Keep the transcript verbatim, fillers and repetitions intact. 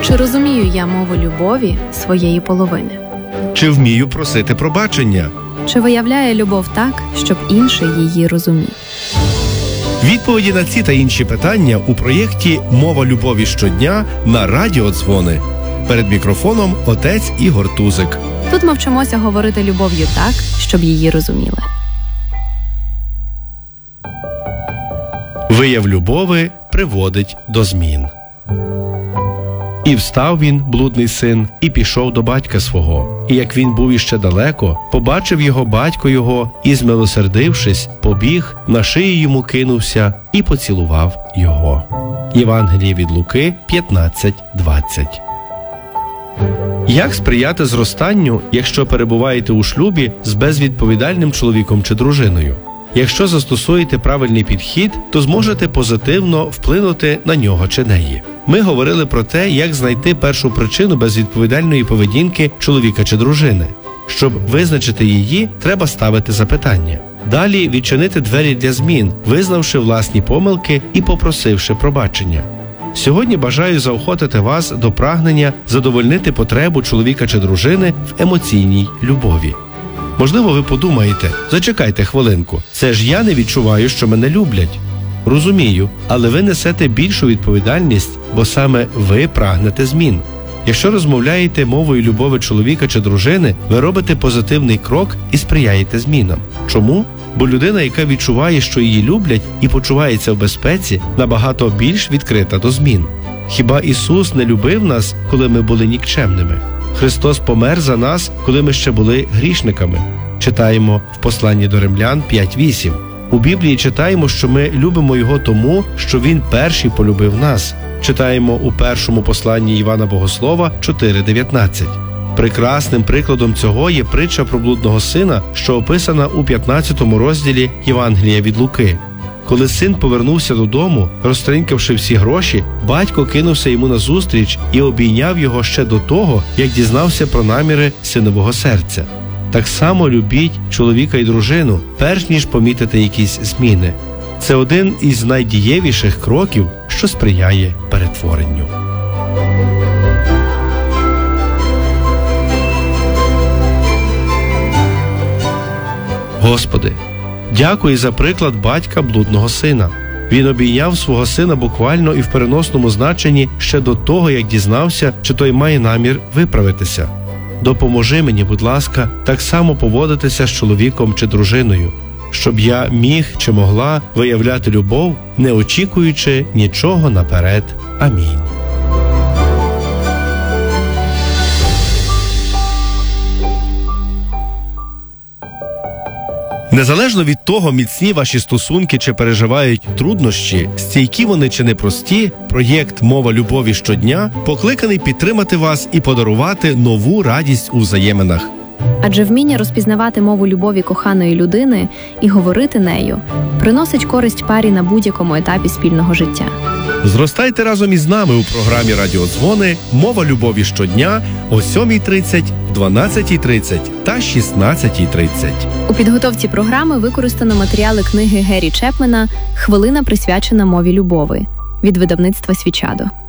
Чи розумію я мову любові своєї половини? Чи вмію просити пробачення? Чи виявляє любов так, щоб інший її розумів? Відповіді на ці та інші питання у проєкті «Мова любові щодня» на Радіо Дзвони. Перед мікрофоном отець Ігор Тузик. Тут ми вчимося говорити любов'ю так, щоб її розуміли. Вияв любови приводить до змін. І встав він, блудний син, і пішов до батька свого. І як він був іще далеко, побачив його батько його, і, змилосердившись, побіг, на шию йому кинувся і поцілував його. Євангеліє від Луки п'ятнадцять двадцять. Як сприяти зростанню, якщо перебуваєте у шлюбі з безвідповідальним чоловіком чи дружиною? Якщо застосуєте правильний підхід, то зможете позитивно вплинути на нього чи неї. Ми говорили про те, як знайти першу причину безвідповідальної поведінки чоловіка чи дружини. Щоб визначити її, треба ставити запитання. Далі відчинити двері для змін, визнавши власні помилки і попросивши пробачення. Сьогодні бажаю заохотити вас до прагнення задовольнити потребу чоловіка чи дружини в емоційній любові. Можливо, ви подумаєте, зачекайте хвилинку, це ж я не відчуваю, що мене люблять. Розумію, але ви несете більшу відповідальність, бо саме ви прагнете змін. Якщо розмовляєте мовою любові чоловіка чи дружини, ви робите позитивний крок і сприяєте змінам. Чому? Бо людина, яка відчуває, що її люблять і почувається в безпеці, набагато більш відкрита до змін. Хіба Ісус не любив нас, коли ми були нікчемними? Христос помер за нас, коли ми ще були грішниками. Читаємо в посланні до Римлян п'ять вісім. У Біблії читаємо, що ми любимо Його тому, що Він перший полюбив нас. Читаємо у першому посланні Івана Богослова чотири дев'ятнадцять. Прекрасним прикладом цього є притча про блудного сина, що описана у п'ятнадцятому розділі Євангелія від Луки. Коли син повернувся додому, розтринькавши всі гроші, батько кинувся йому назустріч і обійняв його ще до того, як дізнався про наміри синового серця. Так само любіть чоловіка і дружину, перш ніж помітити якісь зміни. Це один із найдієвіших кроків, що сприяє перетворенню. Господи, дякую за приклад батька блудного сина. Він обійняв свого сина буквально і в переносному значенні ще до того, як дізнався, чи той має намір виправитися. Допоможи мені, будь ласка, так само поводитися з чоловіком чи дружиною, щоб я міг чи могла виявляти любов, не очікуючи нічого наперед. Амінь. Незалежно від того, міцні ваші стосунки чи переживають труднощі, стійкі вони чи непрості, проєкт «Мова любові щодня» покликаний підтримати вас і подарувати нову радість у взаєминах. Адже вміння розпізнавати мову любові коханої людини і говорити нею приносить користь парі на будь-якому етапі спільного життя. Зростайте разом із нами у програмі «Радіо Дзвони» «Мова любові щодня» о сьомій тридцять, дванадцятій тридцять та шістнадцятій тридцять. У підготовці програми використано матеріали книги Гері Чепмена «Хвилина, присвячена мові любові» від видавництва «Свічадо».